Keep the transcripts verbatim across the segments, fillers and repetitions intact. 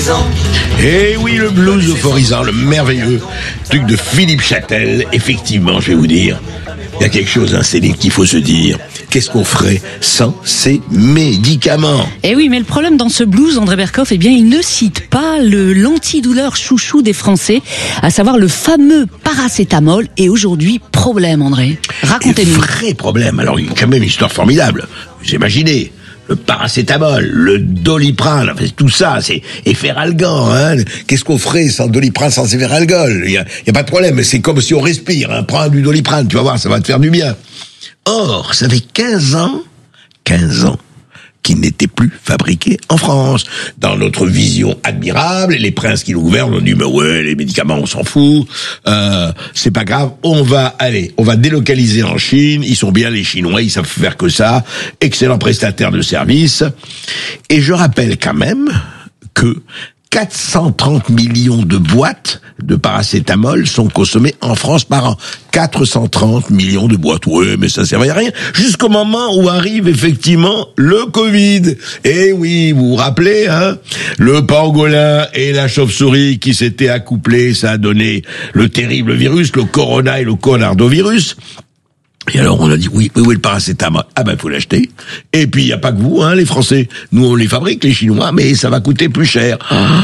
euphorisant. Eh oui, le blues euphorisant, le merveilleux truc de Philippe Châtel. Effectivement, je vais vous dire, il y a quelque chose, hein, Céline, qu'il faut se dire. Qu'est-ce qu'on ferait sans ces médicaments? Eh oui, mais le problème dans ce blues, André Berkoff, eh bien, il ne cite pas le l'antidouleur chouchou des Français, à savoir le fameux paracétamol. Et aujourd'hui, problème, André. Racontez-nous. Vrai problème. Alors, il y a quand même une histoire formidable. Vous imaginez, le paracétamol, le doliprane, enfin, tout ça, c'est efferalgan, hein. Qu'est-ce qu'on ferait sans doliprane, sans efferalgol? Il y a, il y a pas de problème. C'est comme si on respire, hein. Prends du doliprane, tu vas voir, ça va te faire du bien. Or, ça fait quinze ans, quinze ans, qui n'était plus fabriqué en France. Dans notre vision admirable, les princes qui nous gouvernent ont dit, mais ouais, les médicaments, on s'en fout, euh, c'est pas grave, on va aller, on va délocaliser en Chine, ils sont bien les Chinois, ils savent faire que ça, excellents prestataires de services. Et je rappelle quand même que quatre cent trente millions de boîtes de paracétamol sont consommées en France par an. quatre cent trente millions de boîtes. Oui, mais ça servait à rien. Jusqu'au moment où arrive effectivement le Covid. Et oui, vous vous rappelez, hein, le pangolin et la chauve-souris qui s'étaient accouplés, ça a donné le terrible virus, le corona et le conardovirus. Et alors on a dit oui, oui, oui, le paracétamol, ah ben faut l'acheter. Et puis il y a pas que vous, hein, les Français. Nous on les fabrique, les Chinois, mais ça va coûter plus cher.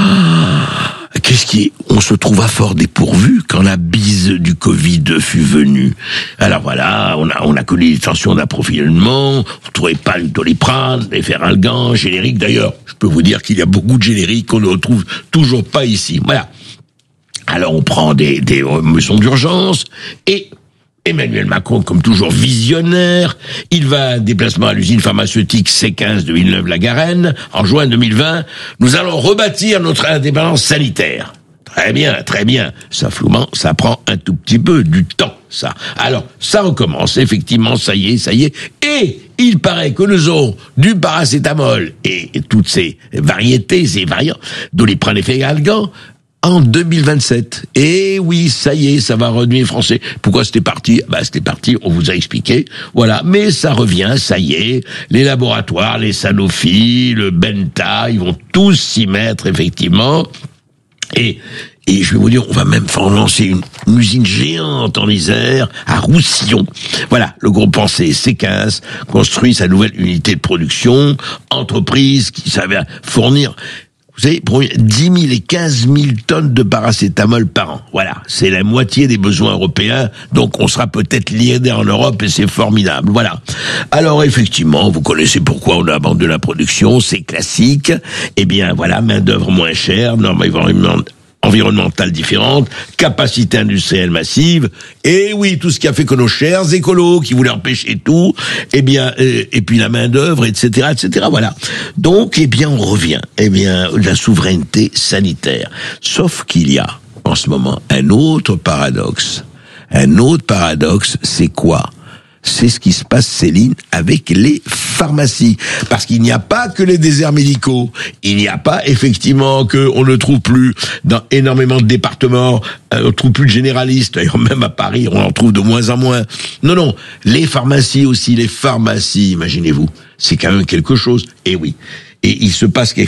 Ah, qu'est-ce qui est, on se trouva fort dépourvu quand la bise du Covid fut venue. Alors voilà, on a on a connu les tensions d'approvisionnement, on trouvait pas le doliprane, les feralgan, générique. D'ailleurs, je peux vous dire qu'il y a beaucoup de génériques qu'on ne retrouve toujours pas ici. Voilà. Alors on prend des des mesures d'urgence et Emmanuel Macron, comme toujours visionnaire, il va à déplacement à l'usine pharmaceutique C quinze de Villeneuve-la-Garenne en juin deux mille vingt. Nous allons rebâtir notre indépendance sanitaire. Très bien, très bien. Ça, Flouman, ça prend un tout petit peu du temps, ça. Alors, ça recommence, effectivement, ça y est, ça y est. Et il paraît que nous aurons du paracétamol et, et toutes ces variétés, ces variants, doliprane et efferalgan, en deux mille vingt-sept. Et oui, ça y est, ça va redevenir français. Pourquoi c'était parti? Bah, c'était parti, on vous a expliqué. Voilà. Mais ça revient, ça y est. Les laboratoires, les Sanofi, le Benta, ils vont tous s'y mettre, effectivement. Et, et je vais vous dire, on va même faire lancer une, une usine géante en Isère, à Roussillon. Voilà. Le groupe pensé C quinze construit sa nouvelle unité de production. Entreprise qui savait fournir, vous savez, pour dix mille et quinze mille tonnes de paracétamol par an. Voilà, c'est la moitié des besoins européens, donc on sera peut-être lié en Europe et c'est formidable. Voilà. Alors effectivement, vous connaissez pourquoi on a abandonné la production, c'est classique. Eh bien voilà, main d'œuvre moins chère, normes environnementales différentes, capacité industrielle massive, et oui, tout ce qui a fait que nos chers écolos, qui voulaient empêcher tout, eh bien, euh, et puis la main d'œuvre, et cetera, et cetera. Voilà. Donc, eh bien, on revient, eh bien, la souveraineté sanitaire. Sauf qu'il y a, en ce moment, un autre paradoxe. Un autre paradoxe, c'est quoi? C'est ce qui se passe, Céline, avec les pharmacies. Parce qu'il n'y a pas que les déserts médicaux. Il n'y a pas, effectivement, que on ne trouve plus dans énormément de départements, euh, on ne trouve plus de généralistes. D'ailleurs, même à Paris, on en trouve de moins en moins. Non, non. Les pharmacies aussi, les pharmacies, imaginez-vous. C'est quand même quelque chose. Et oui. Et il se passe quelque